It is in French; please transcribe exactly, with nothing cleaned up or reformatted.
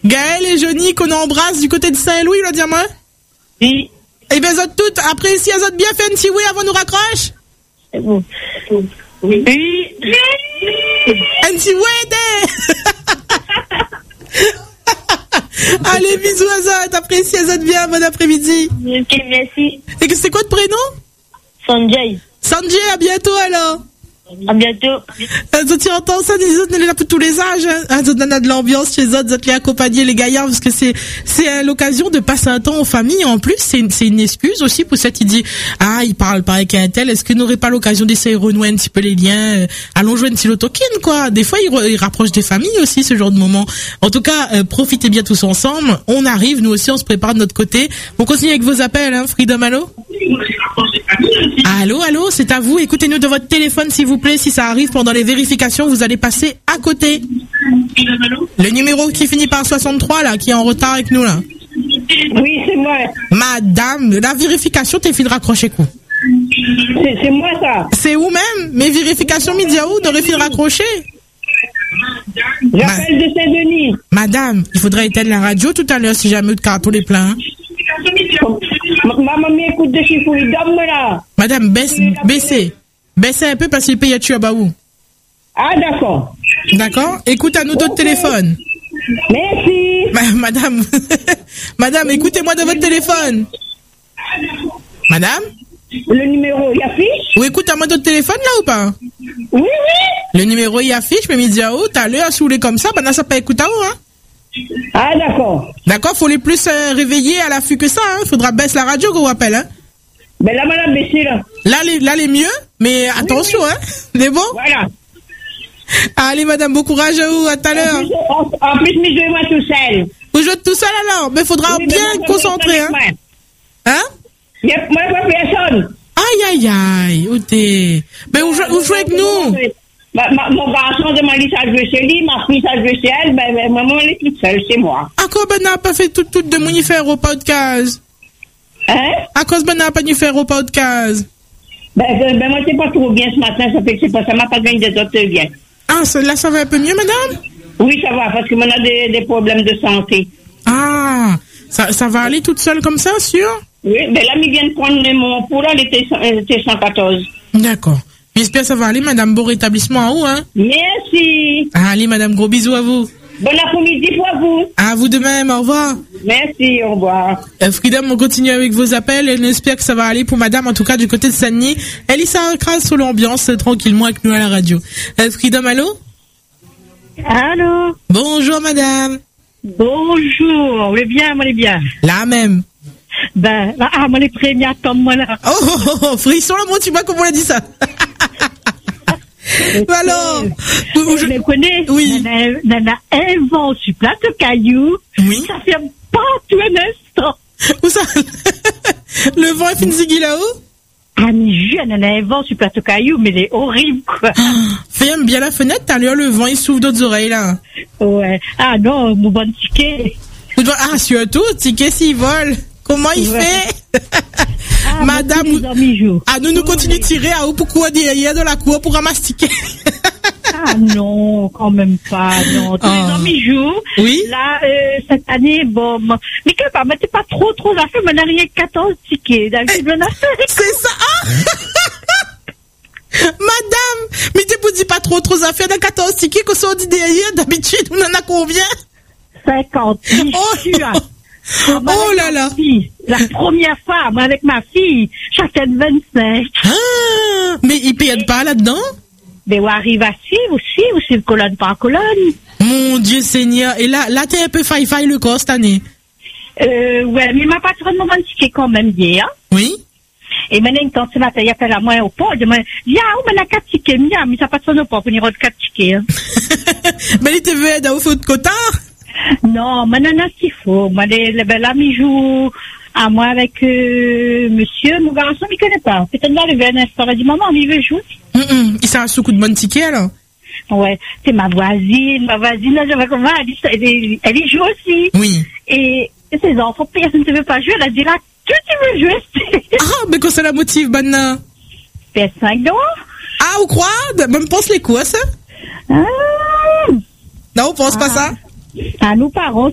Gaël et Johnny qu'on embrasse du côté de Saint-Louis, le diamant. Oui. Et bien, vous toutes appréciez, vous êtes bien fait un petit oui avant nous raccroche. Oui. Oui. Un petit oui, allez, bisous à ça, t'apprécies, vous êtes bien, bon après-midi. Ok, merci. Et c'est quoi de prénom? Sanjay. Sanjay, à bientôt alors. À bientôt. Euh, tu entends ça, les autres, on est là pour tous les âges. Hein. On a de l'ambiance chez eux, vous êtes les accompagner les gaillards, parce que c'est c'est euh, l'occasion de passer un temps en famille. En plus, c'est une, c'est une excuse aussi pour cette idée. Ah, il parle pas avec un tel. Est-ce que n'aurait pas l'occasion d'essayer de renouer un petit peu les liens? euh, Allons jouer un petit lotokin, quoi. Des fois, il, re, il rapproche des familles aussi, ce genre de moment. En tout cas, euh, profitez bien tous ensemble. On arrive, nous aussi, on se prépare de notre côté. On continue avec vos appels, hein, Freedom, allô? Allô, allô, c'est à vous. Écoutez-nous de votre téléphone, s'il vous plaît. Si ça arrive pendant les vérifications, vous allez passer à côté. Le numéro qui finit par soixante-trois, là, qui est en retard avec nous, là. Oui, c'est moi. Madame, la vérification, t'es fil raccrocher quoi? C'est, c'est moi, ça. C'est où même? Mes vérifications, midi à où? D'aurait fil raccrocher? J'appelle de Saint-Denis. Madame, il faudrait éteindre la radio tout à l'heure si jamais le carton est plein. Hein? Ma maman écoute de chez Fouille, donne-moi là. Madame, baisse, baissez. Baissez un peu parce qu'il paye à tuer à Baou. Ah, d'accord. D'accord? Écoute à nous d'autres Okay. téléphones. Merci. Ma- Madame, Madame, écoutez-moi de votre téléphone. Madame? Le numéro, il affiche? Ou écoute à moi d'autres téléphones là ou pas? Oui, oui. Le numéro il affiche, mais midi à où? T'as l'heure à saouler comme ça, ben là ça peut écouter à où, hein? Ah, d'accord. D'accord, faut les plus euh, réveiller à l'affût que ça, hein. Faudra baisser la radio qu'on appelle, hein. Ben là, madame baissé, là. Là, les, là, les mieux, mais attention, oui, oui. Hein. C'est bon? Voilà. Allez, madame, bon courage à vous, à tout à l'heure. En plus, en, en plus, mais je vais moi tout seul. Vous jouez tout seul alors? Mais faudra Oui, bien mais concentrer, hein. Hein? Il y a moi, pas personne. Aïe, aïe, aïe, où t'es? Mais vous jouez, vous jouez avec nous. Ma, ma, mon garçon demande ça jouer chez lui, ma fille ça jouer chez elle, ben, ben maman elle est toute seule, c'est moi. À quoi ben n'a pas fait tout, tout de mon faire au podcast? Hein? À cause ben n'a pas dû faire au podcast? Ben, ben, ben moi c'est pas trop bien ce matin, ça fait que c'est pas, ça m'a pas gagné des autres bien. Ah, ça, là ça va un peu mieux, madame? Oui, ça va, parce que moi on a des, des problèmes de santé. Ah, ça, ça va aller toute seule comme ça, sûr? Oui, ben là, il vient de prendre mon pouls, là, elle était, elle était cent quatorze. D'accord. J'espère que ça va aller, madame. Bon rétablissement à vous, hein? Merci. Allez, madame, gros bisous à vous. Bon après-midi pour vous. À vous de même, au revoir. Merci, au revoir. Euh, Freedom, on continue avec vos appels et on espère que ça va aller pour madame, en tout cas du côté de Saint-Denis. Elle y s'accrase sur l'ambiance euh, tranquillement avec nous à la radio. Euh, Freedom, allô? Allô? Bonjour, madame. Bonjour, vous allez bien, moi, les bien. Là même. Ben, ah, moi, les premiers, comme moi, là. Oh, oh, oh, frisson, là, moi, tu vois comment on a dit ça? Alors, vous, je les connais. Oui. Nana, un vent sur plateau caillou. Oui. Ça fait pas tout un instant. Où ça? Le vent est fini là-haut? Ah, mais jeune, elle a un vent sur plateau caillou, mais il est horrible, quoi. Ferme bien la fenêtre, t'as l'air le vent, il s'ouvre d'autres oreilles, là. Ouais. Ah, non, mon bon ticket. Ah, surtout, ticket s'il vole. Comment il ouais. fait? Ah, madame, ah, nous, nous continuons de tirer à où pourquoi derrière de la cour pour ramastiquer. Ah non, quand même pas, non. Tous oh. les amis jouent. Oui. Là, euh, cette année, bon, mais que pas, mais t'es pas trop, trop affaire, mais on n'a rien que quatorze tickets. David, on a fait. C'est ça. Ah madame, mais tu ne dis pas trop, trop affaires, on a quatorze tickets qu'on s'en dit derrière. D'habitude, on en a combien? cinquante. Oh, oh, oh là là. Fille, la première fois, moi avec ma fille, chacun vingt-cinq. Ah, mais ils ne payent pas là-dedans? Mais on arrive à suivre aussi, ou c'est colonne par colonne. Mon Dieu Seigneur. Et là, là, t'es un peu faille-faille le corps cette année. Euh, ouais, mais ma patronne m'a ticket quand même bien. Oui. Et maintenant, quand ce matin, il appelle à moi au port, il me dit, ah, on a quatre tickets, mais ça patronne au port pour venir de quatre tickets. Hein. Mais il te veut aider au feu de quota? Non, maintenant, non, ce qu'il faut. Moi, les, les belles amis jouent à moi avec, euh, monsieur, mon garçon, il ne connaît pas. Peut-être là, le V N S, il dit, maman, il veut jouer. Mm -mm. Il s'est un sous-coup de bon ticket, alors? Ouais, c'est ma voisine, ma voisine, là, je vois comment, elle, elle, elle y joue aussi. Oui. Et, et ses enfants, personne ne veut pas jouer, elle a dit là, que tu veux jouer? Ah, mais quand ça la motive, maintenant? P S cinq d'or. Ah, ou quoi? Même pense les quoi, ça? Ah. Non, on pense ah. pas ça? À nos parents,